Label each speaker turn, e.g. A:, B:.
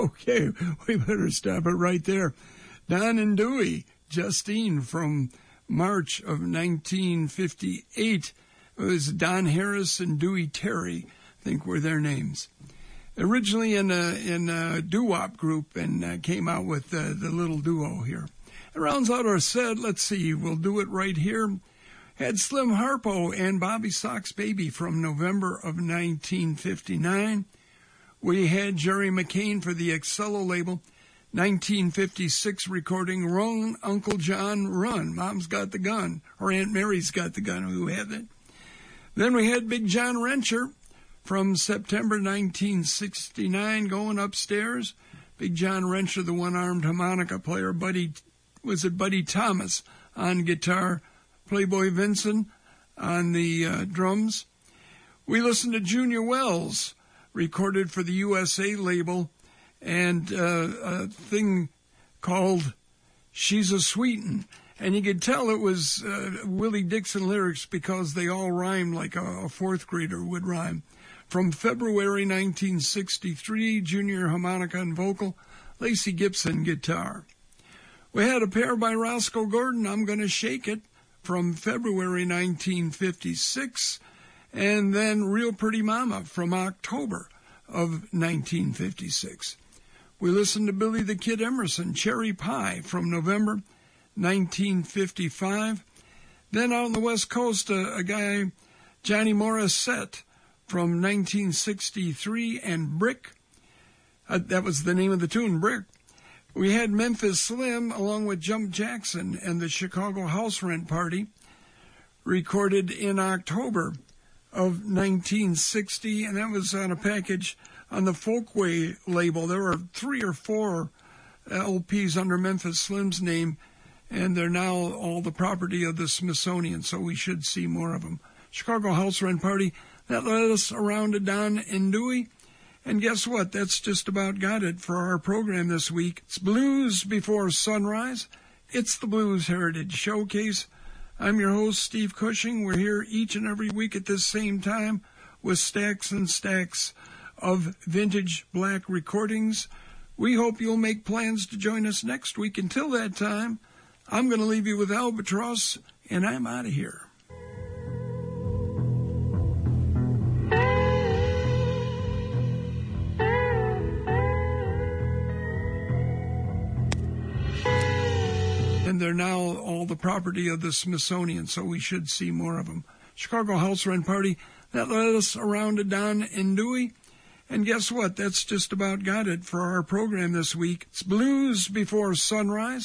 A: Okay, we better stop it right there. Don and Dewey, Justine from March of 1958. It was Don Harris and Dewey Terry, I think were their names. Originally in a doo-wop group and came out with the little duo here. It rounds out our set. Let's see, we'll do it right here. Had Slim Harpo and Bobby Sox Baby from November of 1959. We had Jerry McCain for the Excello label, 1956 recording, Run, Uncle John, Run. Mom's got the gun, or Aunt Mary's got the gun, who had it. Then we had Big John Rencher from September 1969, Going Upstairs. Big John Rencher, the one-armed harmonica player. Buddy Thomas on guitar. Playboy Vincent on the drums. We listened to Junior Wells, recorded for the USA label, and a thing called She's a Sweetin'. And you could tell it was Willie Dixon lyrics because they all rhymed like a fourth grader would rhyme. From February 1963, junior harmonica and vocal, Lacey Gibson guitar. We had a pair by Roscoe Gordon, I'm Gonna Shake It, from February 1956, and then Real Pretty Mama from October of 1956. We listened to Billy the Kid Emerson, Cherry Pie, from November 1955. Then out on the West Coast, a guy, Johnny Morissette, from 1963, and Brick. That was the name of the tune, Brick. We had Memphis Slim along with Jump Jackson and the Chicago House Rent Party, recorded in October of 1960, and that was on a package on the Folkway label. There were 3 or 4 LPs under Memphis Slim's name, and they're now all the property of the Smithsonian, so we should see more of them. Chicago House Rent Party, that led us around to Don and Dewey. And guess what? That's just about got it for our program this week. It's Blues Before Sunrise. It's the Blues Heritage Showcase. I'm your host, Steve Cushing. We're here each and every week at this same time with stacks and stacks of vintage black recordings. We hope you'll make plans to join us next week. Until that time, I'm going to leave you with Albatross, and I'm out of here. And they're now all the property of the Smithsonian, so we should see more of them. Chicago House Rent Party, that led us around to Don and Dewey. And guess what? That's just about got it for our program this week. It's Blues Before Sunrise.